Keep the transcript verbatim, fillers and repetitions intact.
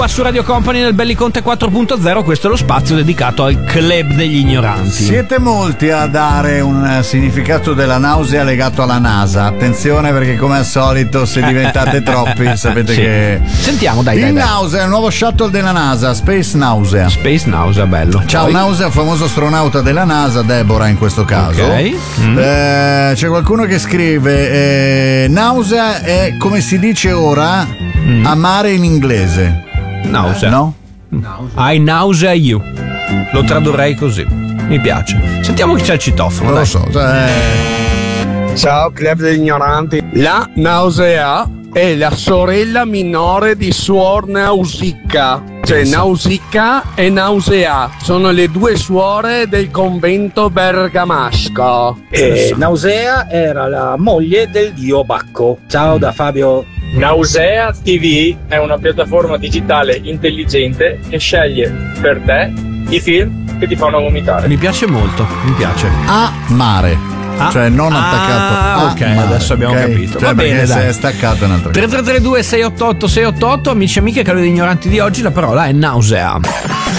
Qua su Radio Company nel Belliconte quattro punto zero, questo è lo spazio dedicato al club degli ignoranti. Siete molti a dare un significato della nausea legato alla NASA. Attenzione, perché come al solito se diventate troppi sapete sì. che sentiamo dai, il dai, dai. Nausea, il nuovo shuttle della NASA, Space Nausea. Space Nausea, bello. Ciao. Poi... Nausea, famoso astronauta della NASA, Deborah in questo caso. Ok. Mm. Eh, c'è qualcuno che scrive eh, nausea è come si dice ora mm. amare in inglese. Nausea. Eh, no? I nausea you. Lo tradurrei così. Mi piace. Sentiamo chi c'è il citofono. Non lo so. Cioè... Ciao club degli ignoranti. La nausea è la sorella minore di suor Nausicaa. Cioè Nausicaa e Nausea sono le due suore del convento bergamasco. E Nausea era la moglie del dio Bacco. Ciao da Fabio. Nausea ti vu è una piattaforma digitale intelligente che sceglie per te i film che ti fanno vomitare. Mi piace molto, mi piace. A mare. Ah, cioè non ah, attaccato a ok, mare. adesso abbiamo Okay. capito. Cioè, Va bene, se dai. è staccato è un'altra tre tre tre due sei otto otto sei otto otto, amici e amiche, calori ignoranti di oggi, la parola è nausea.